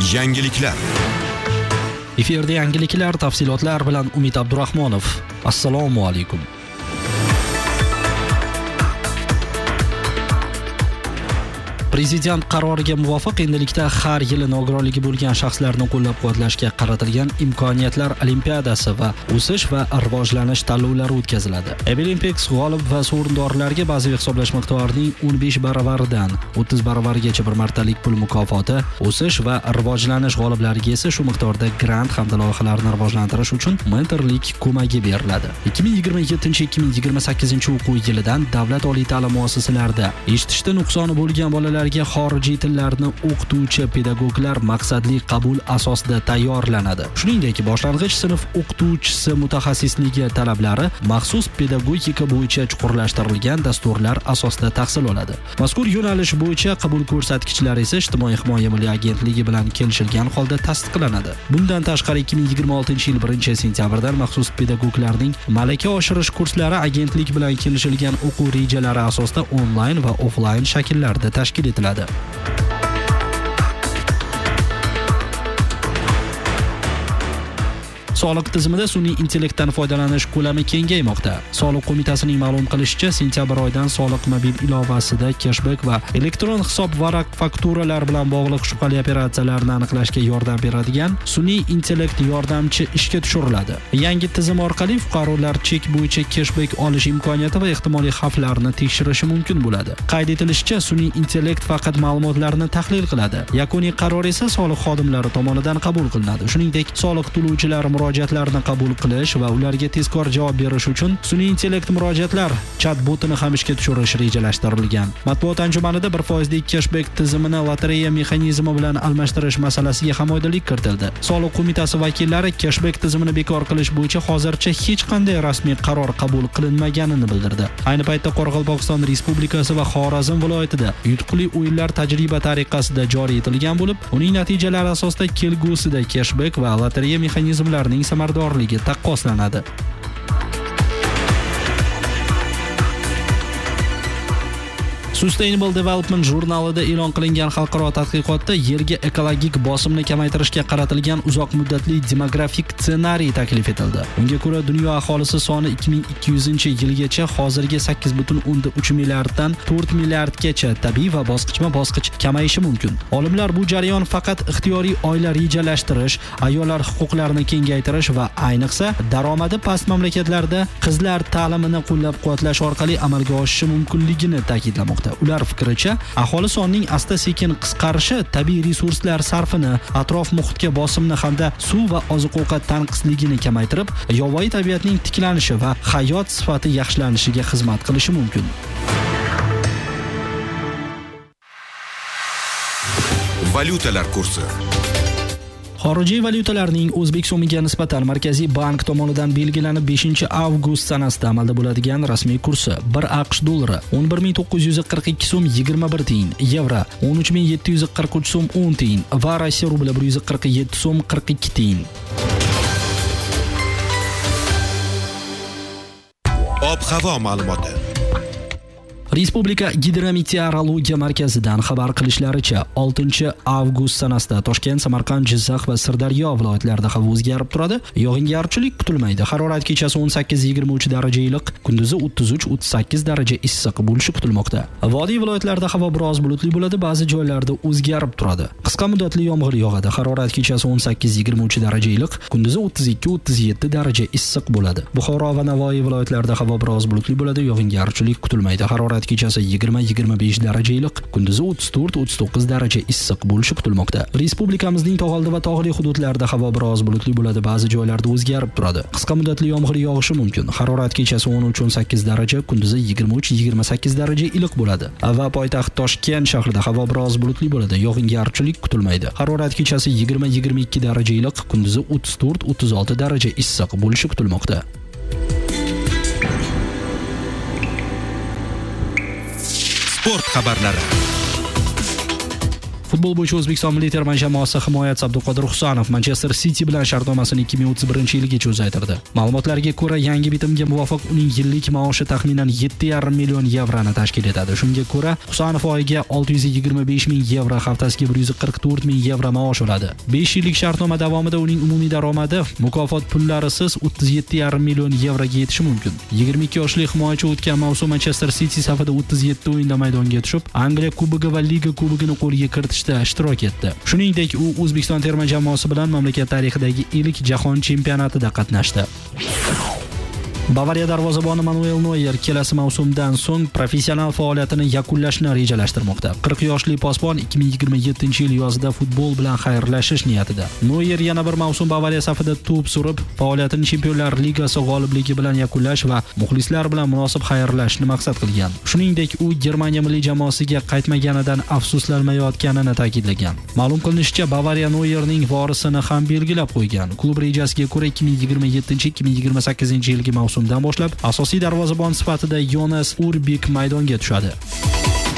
Yangiliklar. Efirda yangiliklar tafsilotlar bilan Umid Abdurahmonov. Assalomu alaykum. Prezident qaroriga muvofiq endilikda har yili nogironligi bo'lgan shaxslarni qo'llab-quvvatlashga qaratilgan imkoniyatlar olimpiadasi va o'sish va rivojlanish tanlovlari o'tkaziladi. Ebelimpex g'olib va sovrindorlarga bazaviy hisoblash miqdorining 15 baravaridan 30 baravargacha bir martalik pul mukofoti, o'sish va rivojlanish g'oliblariga esa shu miqdorda grant hamda loyihalarni rivojlantirish uchun mentorlik ko'magi beriladi. 2027-2028 o'quv yilidan davlat oliy ta'lim muassasalarida eshitishda nuqsoni bo'lgan bolalar xorijiy tillarni o'qituvchi pedagoglar maqsadli qabul asosida tayyorlanadi. Shuningdek, boshlang'ich sinf o'qituvchisi mutaxassisligi talablari maxsus pedagogika bo'yicha chuqurlashtirilgan dasturlar asosida tahsil oladi. Mazkur yo'nalish bo'yicha qabul ko'rsatkichlari esa Ijtimoiy himoya milliy agentligi bilan kelishilgan holda tasdiqlanadi. Bundan tashqari 2026-yil 1-sentyabrdan maxsus pedagoglarning malaka oshirish kurslari agentlik bilan kelishilgan o'quv rejalari asosida onlayn va offlayn shakllarda tashkil etiladi. Soliq tizimida sun'iy intellektdan foydalanish ko'lami kengaymoqda. Soliq qo'mitasining ma'lum qilishicha, sentyabr oyidan soliq mobil ilovasida cashback va elektron hisob varaq fakturalar bilan bog'liq shubhali operatsiyalarni aniqlashga yordam beradigan sun'iy intellekt yordamchi ishga tushiriladi. Yangi tizim orqali fuqarolar chek bo'yicha cashback olish imkoniyati va ehtimoliy xavflarni tekshirishi mumkin bo'ladi. Qayd etilishicha, sun'iy intellekt faqat ma'lumotlarni tahlil qiladi. Yakuniy qaror esa soliq xodimlari tomonidan qabul qilinadi. Shuningdek, soliq to'lovchilar murojaatlarni qabul qilish va ularga tezkor javob berish uchun sun'iy intellekt murojaatlar chat-botini ham ishga tushirish rejalashtirilgan. Matbuot anjumanida 1% lik cashback tizimini lotereya mexanizmi bilan almashtirish masalasiga ham oydinlik kiritildi. Soliq qo'mitasi vakillari cashback tizimini bekor qilish bo'yicha hozircha hech qanday rasmiy qaror qabul qilinmaganini bildirdi. Ayni paytda Qoraqalpog'iston Respublikasi va Xorazm viloyatida yutuqli o'yinlar tajriba tariqasida joriy etilgan bo'lib, uning natijalari asosida kelgusida cashback va lotereya mexanizmlarining samaradorligi taqqoslanadi. Sustainable Development jurnalida e'lon qilingan xalqaro tadqiqotda Yerga ekologik bosimni kamaytirishga qaratilgan uzoq muddatli demografik ssenariy taklif etildi. Unga ko'ra, dunyo aholisi soni 2200-yilgacha hozirgi 8,3 milliarddan 4 milliardgacha tabiiy va bosqichma-bosqich kamayishi mumkin. Olimlar bu jarayon faqat ixtiyoriy oila rejalashtirish, ayollar huquqlarini kengaytirish va ayniqsa daromadi past mamlakatlarda qizlar ta'limini qo'llab-quvvatlash orqali amalga oshishi mumkinligini ta'kidlamoqda. Ular fikricha, aholi sonining asta-sekin qisqarishi tabiiy resurslar sarfini, atrof muhitga bosimni hamda suv va oziq-ovqat tanqisligini kamaytirib, yovvoyi tabiatning tiklanishi va hayot sifati yaxshilanishiga xizmat qilishi mumkin. Valyutalar kursi. Xorijiy valyutalarning O'zbek so'miga nisbatan Markaziy bank tomonidan belgilanib 5-avgust sanasida amalda bo'ladigan rasmiy kursi 1 AQSh dollari 11942 so'm 21 tiyin, yevro 13743 so'm 10 tiyin va Rossiya rubli 147 so'm 42 tiyin. Ob-havo ma'lumoti. Respublika Gidrometeorologiya markazidan xabar qilishlaricha, 6-avgust sanasida Toshkent, Samarqand, Jizzax va Sirdaryo viloyatlarida havo o'zgarib turadi. Yog'ingarchilik kutilmaydi. Harorat kechasi 18-23 daraja iliq, kunduzi 33-38 daraja issiq bo'lishi kutilmoqda. Vodiy viloyatlarida havo biroz bulutli bo'ladi, ba'zi joylarda o'zgarib turadi. Qisqa muddatli yomg'ir yog'adi. Harorat kechasi 18-23 daraja iliq, kunduzi 32-37 daraja issiq bo'ladi. Buxoro va Navoiy viloyatlarida havo biroz bulutli bo'ladi, yog'ingarchilik kutilmaydi. Harorat kechasi 20-25 daraja iliq, kunduzi 34-39 daraja issiq bo'lishi kutilmoqda. Respublikamizning tog'oldi va tog'li hududlarida havo biroz bulutli bo'ladi, ba'zi joylarda o'zgarib turadi. Qisqa muddatli yomg'ir yog'ishi mumkin. Harorat kechasi 13-18 daraja, kunduzi 23-28 daraja iliq bo'ladi. Va poytaxt Toshkent shahrida havo biroz bulutli bo'ladi, yog'ingarchilik kutilmaydi. Harorat kechasi 20-22 daraja iliq, kunduzi 34-36 daraja issiq bo'lishi kutilmoqda. Sport xabarlari. Futbol bo'yicha O'zbekiston milliy terma jamoasi himoyachisi Abduqodir Husanov Manchester City bilan shartnomasini 2031-yilgacha uzaytirdi. Ma'lumotlarga ko'ra, yangi bitimga muvofiq uning yillik maoshi taxminan 7,5 million yevroni tashkil etadi. Shunga ko'ra, Husanov oyiga 625 ming yevro, haftasiga 144 ming yevro maosh oladi. 5 yillik shartnoma davomida uning umumiy daromadi mukofot pullarisiz 37,5 million yevroga yetishi mumkin. 22 yoshli himoyachi o'tgan mavsum Manchester City safida 37 o'yinda maydonga tushib, Angliya Kubogi va Liga Kubogini qo'lga kiritishda ishtirok etdi. Shuningdek, u O'zbekiston terma jamoasi bilan mamlakat tarixidagi ilk jahon chempionatida qatnashdi. Bavariya darvozaboni Manuel Neuer kelasi mavsumdan so'ng professional faoliyatini yakunlashni rejalashtirmoqda. 40 yoshli posbon 2027-yil yozida futbol bilan xayrlashish niyatida. Neuer yana bir mavsum Bavariya safida to'p surib, faoliyatini Chempionlar Ligasi g'olibligi bilan yakunlash va muxlislar bilan munosib xayrlashni maqsad qilgan. Shuningdek, u Germaniya milliy jamoasiga qaytmaganidan afsuslanmayotganini ta'kidlagan. Ma'lum qilinishicha, Bavariya Neuerning vorisini ham belgilab qo'ygan. Klub rejasiga ko'ra 2027-2028-yilgi mavsumdan boshlab asosiy darvozabon sifatida Jonas Urbik maydonga tushadi.